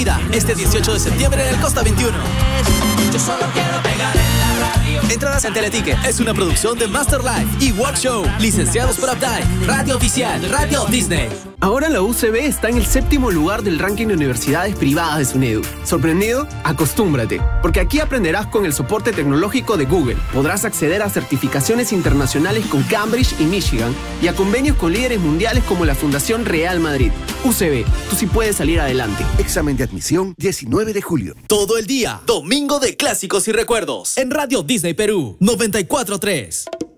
Este 18 de septiembre en el Costa 21. Yo solo quiero pegar en la radio. Entradas en Teletique. Es una producción de Master Life y Work Show. Licenciados por Uptime. Radio Oficial. Radio Disney. Ahora la UCB está en el 7º lugar del ranking de universidades privadas de SUNEDU. ¿Sorprendido? Acostúmbrate, porque aquí aprenderás con el soporte tecnológico de Google. Podrás acceder a certificaciones internacionales con Cambridge y Michigan y a convenios con líderes mundiales como la Fundación Real Madrid. UCB, tú sí puedes salir adelante. Examen de admisión 19 de julio. Todo el día, domingo de clásicos y recuerdos. En Radio Disney Perú, 94.3.